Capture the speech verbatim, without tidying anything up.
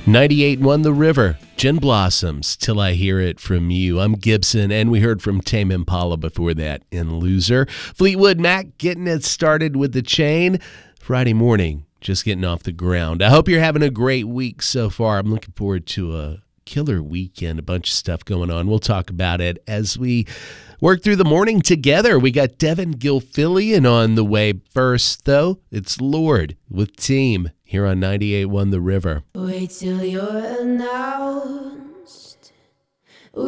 ninety-eight one The River, Gin Blossoms, Till I Hear It From You. I'm Gibson, and we heard from Tame Impala before that in Loser. Fleetwood Mac getting it started with The Chain. Friday morning, just getting off the ground. I hope you're having a great week so far. I'm looking forward to a killer weekend, a bunch of stuff going on. We'll talk about it as we work through the morning together. We got Devin Gilfillian on the way. First, though, it's Lorde with Team here on ninety-eight one The River. Wait till you're announced